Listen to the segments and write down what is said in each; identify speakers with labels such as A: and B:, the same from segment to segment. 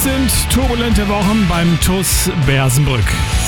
A: Es sind turbulente Wochen beim TuS Bersenbrück.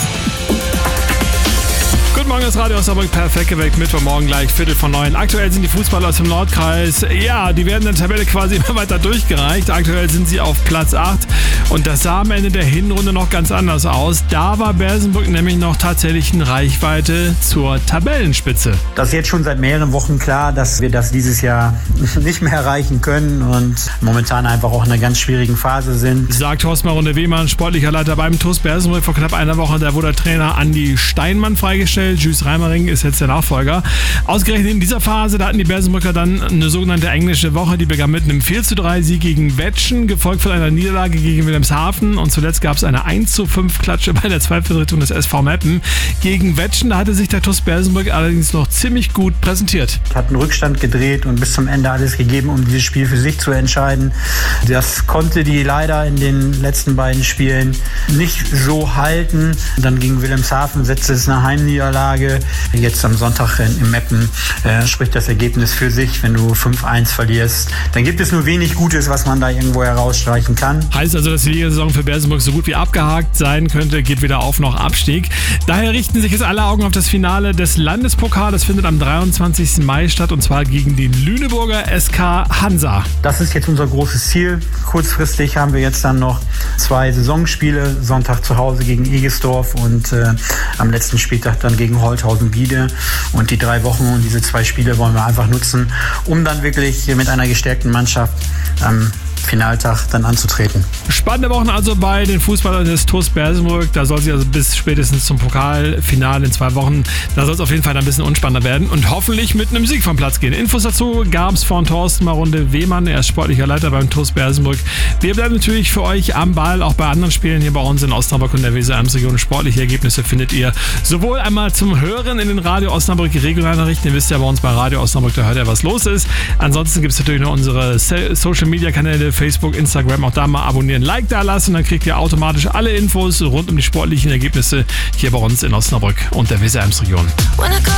A: Guten Morgen, das Radio Osnabrück, perfekt geweckt, Mittwochmorgen gleich 8:45. Aktuell sind die Fußballer aus dem Nordkreis, die werden in der Tabelle quasi immer weiter durchgereicht. Aktuell sind sie auf Platz 8 und das sah am Ende der Hinrunde noch ganz anders aus. Da war Bersenbrück nämlich noch tatsächlich in Reichweite zur Tabellenspitze.
B: Das ist jetzt schon seit mehreren Wochen klar, dass wir das dieses Jahr nicht mehr erreichen können und momentan einfach auch in einer ganz schwierigen Phase sind.
A: Sagt Horst Marunde-Wehmann, sportlicher Leiter beim TuS Bersenbrück. Vor knapp einer Woche, da wurde der Trainer Andi Steinmann freigestellt. Jules Reimering ist jetzt der Nachfolger. Ausgerechnet in dieser Phase, da hatten die Bersenbrücker dann eine sogenannte englische Woche. Die begann mit einem 4:3 Sieg gegen Wetschen, gefolgt von einer Niederlage gegen Wilhelmshaven. Und zuletzt gab es eine 1:5 Klatsche bei der Zweitvertretung des SV Meppen. Gegen Wetschen, da hatte sich der TuS Bersenbrück allerdings noch ziemlich gut präsentiert.
B: Hat einen Rückstand gedreht und bis zum Ende alles gegeben, um dieses Spiel für sich zu entscheiden. Das konnte die leider in den letzten beiden Spielen nicht so halten. Dann gegen Wilhelmshaven setzte es eine Heimniederlage. Jetzt am Sonntag in Meppen spricht das Ergebnis für sich. Wenn du 5:1 verlierst, dann gibt es nur wenig Gutes, was man da irgendwo herausstreichen kann.
A: Heißt also, dass die Liga-Saison für Bersenbrück so gut wie abgehakt sein könnte, geht weder auf noch Abstieg. Daher richten sich jetzt alle Augen auf das Finale des Landespokals. Das findet am 23. Mai statt und zwar gegen die Lüneburger SK Hansa.
B: Das ist jetzt unser großes Ziel. Kurzfristig haben wir jetzt dann noch 2 Saisonspiele. Sonntag zu Hause gegen Egesdorf und am letzten Spieltag dann gegen Holthausen-Giede. Und die 3 Wochen und diese 2 Spiele wollen wir einfach nutzen, um dann wirklich mit einer gestärkten Mannschaft am Finaltag dann anzutreten.
A: Spannende Wochen also bei den Fußballern des TuS Bersenbrück. Da soll sie also bis spätestens zum Pokalfinale in 2 Wochen, da soll es auf jeden Fall ein bisschen unspannender werden und hoffentlich mit einem Sieg vom Platz gehen. Infos dazu gab es von Thorsten Marunde-Wehmann, er ist sportlicher Leiter beim TuS Bersenbrück. Wir bleiben natürlich für euch am Ball, auch bei anderen Spielen hier bei uns in Osnabrück und der Weser-Ems-Region. Sportliche Ergebnisse findet ihr sowohl einmal zum Hören in den Radio Osnabrück Regionalnachrichten. Ihr wisst ja bei uns bei Radio Osnabrück, da hört ihr, was los ist. Ansonsten gibt es natürlich noch unsere Social-Media-Kanäle, Facebook, Instagram, auch da mal abonnieren, Like da lassen, dann kriegt ihr automatisch alle Infos rund um die sportlichen Ergebnisse hier bei uns in Osnabrück und der Weser-Ems-Region.